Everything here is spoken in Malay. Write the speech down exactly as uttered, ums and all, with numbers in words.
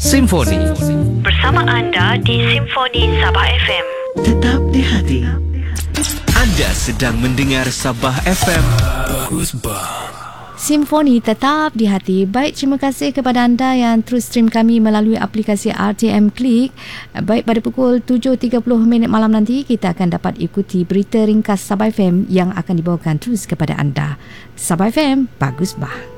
Simfoni. Bersama anda di Simfoni Sabah F M. Tetap di hati. Anda sedang mendengar Sabah F M. Bagus bah. Simfoni tetap di hati. Baik, terima kasih kepada anda yang terus stream kami melalui aplikasi R T M Click. Baik, pada pukul tujuh tiga puluh minit malam nanti, kita akan dapat ikuti berita ringkas Sabah F M yang akan dibawakan terus kepada anda. Sabah F M, bagus bah.